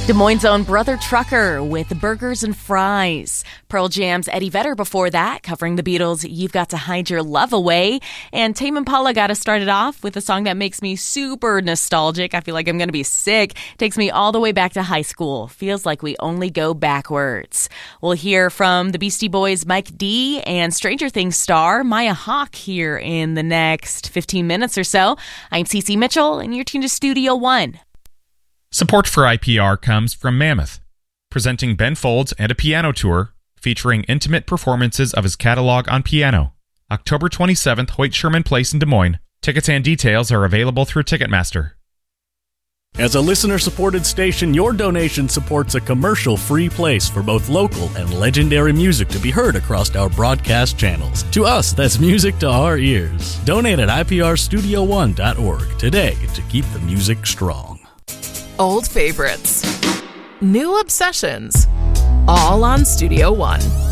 Des Moines' own Brother Trucker with Burgers and Fries. Pearl Jam's Eddie Vedder before that, covering the Beatles' You've Got to Hide Your Love Away. And Tame Impala got us started off with a song that makes me super nostalgic. I feel like I'm going to be sick. Takes me all the way back to high school. Feels like we only go backwards. We'll hear from the Beastie Boys' Mike D and Stranger Things star Maya Hawke here in the next 15 minutes or so. I'm Cece Mitchell, and you're tuned to Studio One. Support for IPR comes from Mammoth, presenting Ben Folds and a piano tour featuring intimate performances of his catalog on piano. October 27th, Hoyt Sherman Place in Des Moines. Tickets and details are available through Ticketmaster. As a listener-supported station, your donation supports a commercial-free place for both local and legendary music to be heard across our broadcast channels. To us, that's music to our ears. Donate at iprstudio1.org today to keep the music strong. Old favorites, new obsessions, all on Studio One.